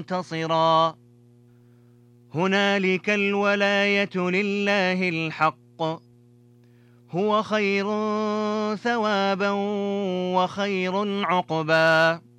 منتصرا هنالك الولاية لله الحق هو خير ثوابا وخير عقبا.